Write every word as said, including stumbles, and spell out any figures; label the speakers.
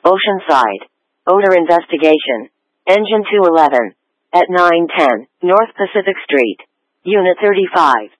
Speaker 1: Oceanside. Odor investigation. Engine two eleven. At nine ten, North Pacific Street. Unit thirty-five.